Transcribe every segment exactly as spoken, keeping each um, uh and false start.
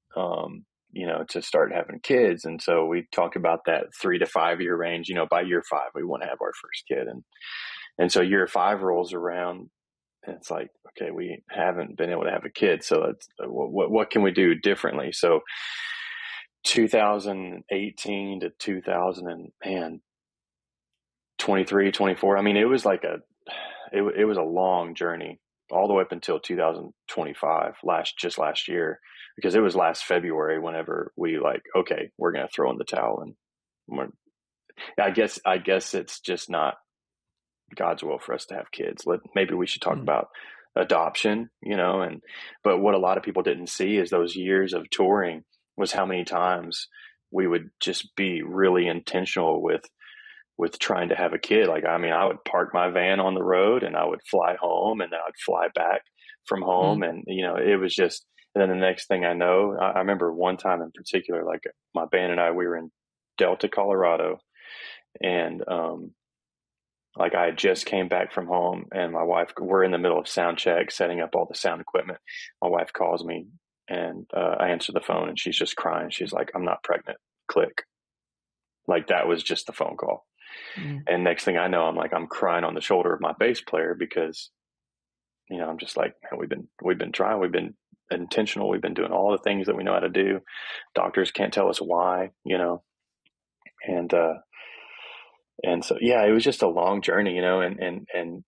um, you know, to start having kids. And so we talk about that three to five year range. You know, by year five, we want to have our first kid. And, and so year five rolls around and it's like, okay, we haven't been able to have a kid. So let's, what, what can we do differently? So two thousand eighteen to two thousand twenty-three, twenty-four. I mean, it was like a, it, it was a long journey all the way up until two thousand twenty-five, last, just last year, because it was last February whenever we like, okay, we're going to throw in the towel. And we're, I guess, I guess it's just not God's will for us to have kids. Let, maybe we should talk mm. about adoption, you know, and, but what a lot of people didn't see is those years of touring was how many times we would just be really intentional with, with trying to have a kid. Like, I mean, I would park my van on the road and I would fly home and then I'd fly back from home. Mm. And, you know, it was just, and then the next thing I know, I, I remember one time in particular, like my band and I, we were in Delta, Colorado, and, um, like I just came back from home and my wife, we're in the middle of sound check, setting up all the sound equipment. My wife calls me and, uh, I answer the phone and she's just crying. She's like, I'm not pregnant. Click. Like that was just the phone call. Mm. And next thing I know, I'm like, I'm crying on the shoulder of my bass player because, you know, I'm just like, man, we've been, we've been trying, we've been intentional. We've been doing all the things that we know how to do. Doctors can't tell us why, you know, and, uh, and so, yeah, it was just a long journey, you know, and, and, and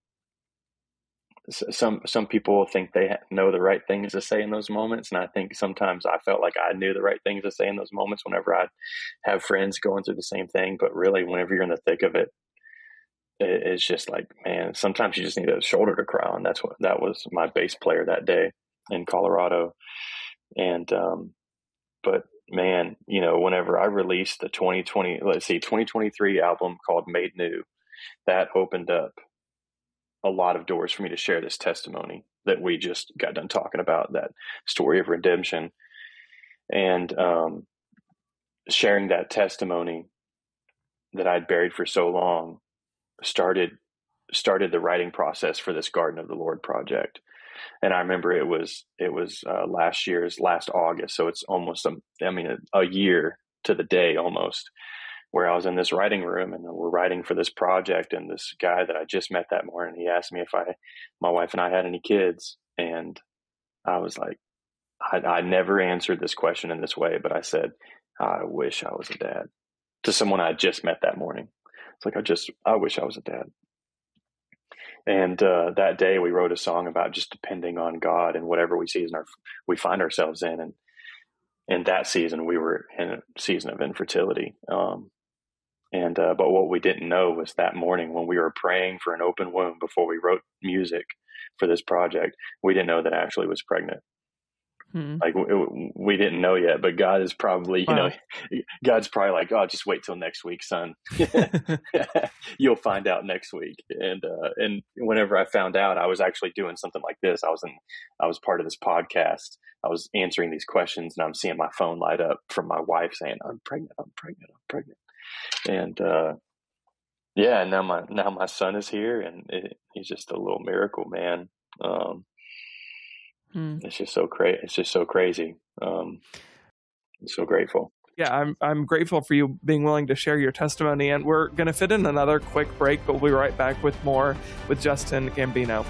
some, some people think they know the right things to say in those moments. And I think sometimes I felt like I knew the right things to say in those moments whenever I'd have friends going through the same thing. But really, whenever you're in the thick of it, it it's just like, man, sometimes you just need a shoulder to cry on. That's what, that was my bass player that day in Colorado. And, um, but man, you know, whenever I released the twenty twenty, let's see, twenty twenty-three album called Made New, that opened up a lot of doors for me to share this testimony that we just got done talking about, that story of redemption. And um, sharing that testimony that I'd buried for so long started, started the writing process for this Garden of the Lord project. And I remember it was, it was uh, last year's last August. So it's almost, a, I mean, a, a year to the day almost, where I was in this writing room and we're writing for this project. And this guy that I just met that morning, he asked me if I, my wife and I had any kids. And I was like, I, I never answered this question in this way, but I said, I wish I was a dad, to someone I just met that morning. It's like, I just, I wish I was a dad. And uh, that day we wrote a song about just depending on God and whatever we season our, we find ourselves in. And in that season, we were in a season of infertility. Um, and uh, but what we didn't know was that morning when we were praying for an open womb before we wrote music for this project, we didn't know that Ashley was pregnant. Hmm. Like we, we didn't know yet, but God is probably, wow. you know, God's probably like, oh, just wait till next week, son. You'll find out next week. And, uh, and whenever I found out, I was actually doing something like this. I was in, I was part of this podcast. I was answering these questions and I'm seeing my phone light up from my wife saying, I'm pregnant, I'm pregnant, I'm pregnant. And, uh, yeah, and now my, now my son is here and it, he's just a little miracle, man. Um, Hmm. It's just so crazy. It's just so crazy. Um, I'm so grateful. Yeah, I'm I'm grateful for you being willing to share your testimony. And we're going to fit in another quick break, but we'll be right back with more with Justin Gambino.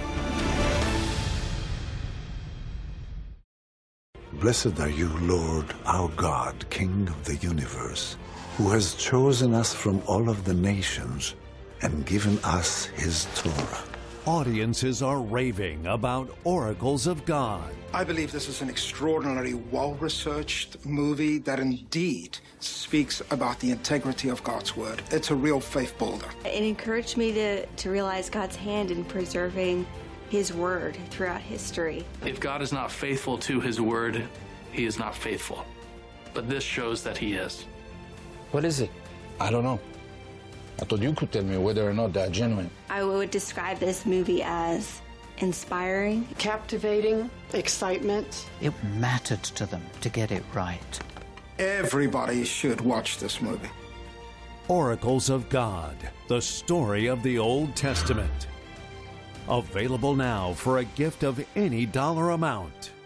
Blessed are you, Lord, our God, King of the universe, who has chosen us from all of the nations and given us his Torah. Audiences are raving about Oracles of God. I believe this is an extraordinarily well-researched movie that indeed speaks about the integrity of God's word. It's a real faith builder. It encouraged me to, to realize God's hand in preserving his word throughout history. If God is not faithful to his word, he is not faithful. But this shows that he is. What is it? I don't know. I thought you could tell me whether or not they're genuine. I would describe this movie as inspiring, captivating, excitement. It mattered to them to get it right. Everybody should watch this movie. Oracles of God, the story of the Old Testament. Available now for a gift of any dollar amount.